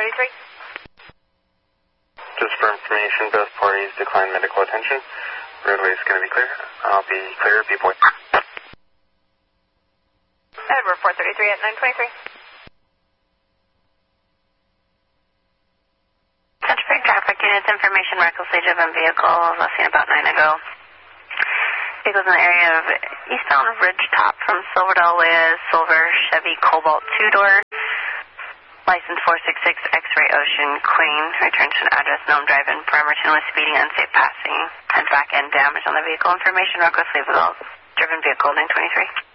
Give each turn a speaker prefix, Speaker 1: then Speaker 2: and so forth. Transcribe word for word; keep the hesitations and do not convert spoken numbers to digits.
Speaker 1: thirty-three.
Speaker 2: Just for information, both parties decline medical attention. Roadway is going to be clear. I'll be clear, B-Boy.
Speaker 1: Edward four thirty-three at nine twenty-three.
Speaker 3: Central Park traffic units, information, recklessly driven vehicle, was seen about nine ago. Vehicles in the area of eastbound Ridgetop from Silverdale with silver Chevy Cobalt two-door. License four six six X-Ray Ocean Queen. Returns to an address known drive-in Bremerton with speeding unsafe passing. And back end damage on the vehicle. Information, recklessly driven vehicle nine twenty-three.